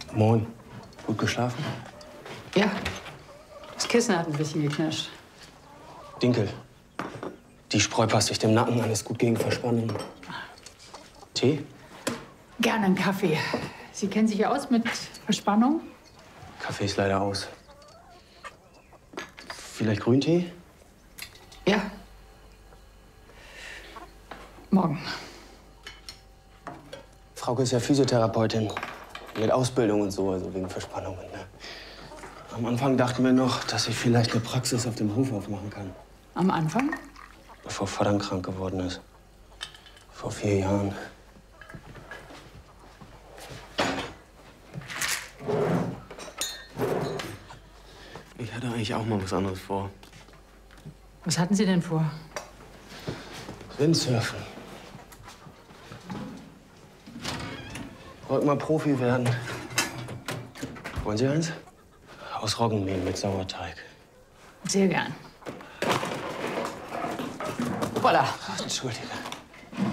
Moin. Gut geschlafen? Ja. Das Kissen hat ein bisschen geknirscht. Dinkel. Die Spreu passt sich dem Nacken an, ist gut gegen Verspannung. Tee? Gerne einen Kaffee. Sie kennen sich ja aus mit Verspannung? Kaffee ist leider aus. Vielleicht Grüntee? Ja. Morgen. Frauke ist ja Physiotherapeutin. Mit Ausbildung und so, also wegen Verspannungen. Ne? Am Anfang dachten wir noch, dass ich vielleicht eine Praxis auf dem Hof aufmachen kann. Am Anfang? Bevor Vater krank geworden ist. Vor 4 Jahren. Ich hatte eigentlich auch mal was anderes vor. Was hatten Sie denn vor? Windsurfen. Wollte mal Profi werden. Wollen Sie eins? Aus Roggenmehl mit Sauerteig. Sehr gern. Hoppala. Ach, Entschuldige.